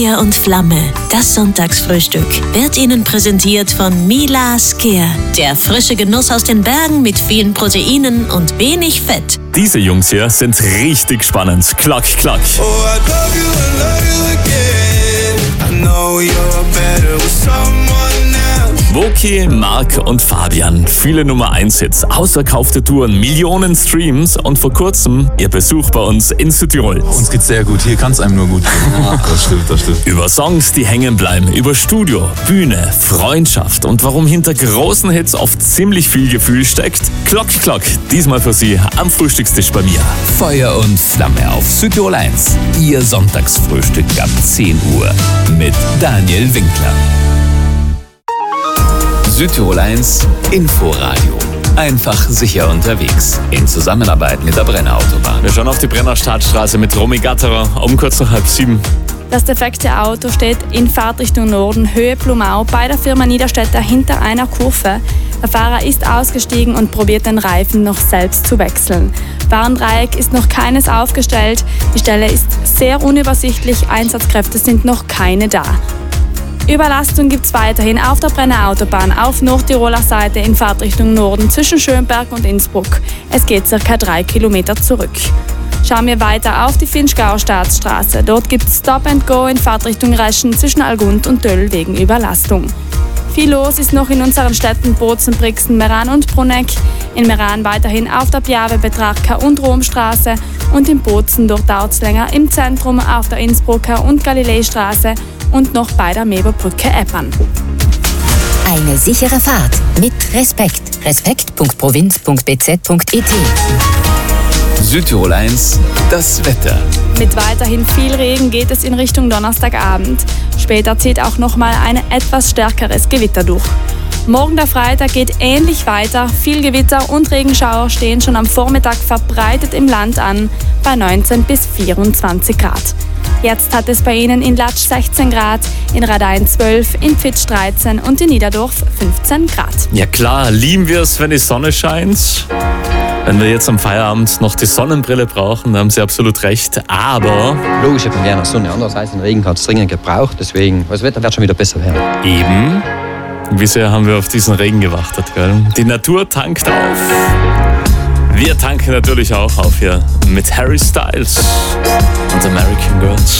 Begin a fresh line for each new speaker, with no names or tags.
Feuer und Flamme, das Sonntagsfrühstück, wird Ihnen präsentiert von Mila Skier. Der frische Genuss aus den Bergen mit vielen Proteinen und wenig Fett.
Diese Jungs hier sind richtig spannend. Klack, klack.
Oh, I love you and love you again. I know you're better with someone else.
Woki, Marc und Fabian. Viele Nummer 1 Hits, ausverkaufte Touren, Millionen Streams und vor kurzem ihr Besuch bei uns in Südtirol.
Uns geht's sehr gut, hier kann es einem nur gut gehen. Das stimmt, das stimmt.
Über Songs, die hängen bleiben, über Studio, Bühne, Freundschaft und warum hinter großen Hits oft ziemlich viel Gefühl steckt. Klock, klock, diesmal für Sie am Frühstückstisch bei mir.
Feuer und Flamme auf Südtirol 1. Ihr Sonntagsfrühstück ab 10 Uhr mit Daniel Winkler. Südtirol 1 Inforadio. Einfach sicher unterwegs. In Zusammenarbeit mit der Brenner Autobahn.
Wir schauen auf die Brenner Startstraße mit Romy Gatterer um kurz nach 6:30.
Das defekte Auto steht in Fahrtrichtung Norden, Höhe Blumau, bei der Firma Niederstädter hinter einer Kurve. Der Fahrer ist ausgestiegen und probiert den Reifen noch selbst zu wechseln. Warndreieck ist noch keines aufgestellt. Die Stelle ist sehr unübersichtlich, Einsatzkräfte sind noch keine da. Überlastung gibt es weiterhin auf der Brenner Autobahn auf Nordtiroler Seite in Fahrtrichtung Norden zwischen Schönberg und Innsbruck. Es geht ca. 3 Kilometer zurück. Schauen wir weiter auf die Finchgauer Staatsstraße. Dort gibt es Stop and Go in Fahrtrichtung Reschen zwischen Algund und Döll wegen Überlastung. Viel los ist noch in unseren Städten Bozen, Brixen, Meran und Bruneck. In Meran weiterhin auf der Piave, Betrachka und Romstraße und in Bozen dort dauert es länger im Zentrum auf der Innsbrucker und Galileistraße und noch bei der Meberbrücke Eppern.
Eine sichere Fahrt mit Respekt. Respekt.provinz.bz.it.
Südtirol 1, das Wetter.
Mit weiterhin viel Regen geht es in Richtung Donnerstagabend. Später zieht auch nochmal ein etwas stärkeres Gewitter durch. Morgen der Freitag geht ähnlich weiter. Viel Gewitter und Regenschauer stehen schon am Vormittag verbreitet im Land an, bei 19 bis 24 Grad. Jetzt hat es bei Ihnen in Latsch 16 Grad, in Radein 12, in Pfitsch 13 und in Niederdorf 15 Grad.
Ja klar, lieben wir es, wenn die Sonne scheint. Wenn wir jetzt am Feierabend noch die Sonnenbrille brauchen, dann haben Sie absolut recht. Aber
logisch hätten wir gerne Sonne. Andererseits, den Regen hat es dringend gebraucht. Deswegen, das Wetter wird schon wieder besser werden.
eben, wie sehr haben wir auf diesen Regen gewartet, gell? Die Natur tankt auf. Wir tanken natürlich auch auf hier mit Harry Styles und American Girls.